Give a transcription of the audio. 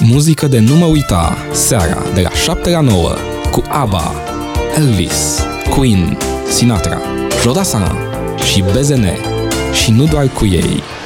Muzică de nu mă uita, seara de la 7 la 9, cu ABBA, Elvis, Queen, Sinatra, Jodassin și BZN. Și nu doar cu ei.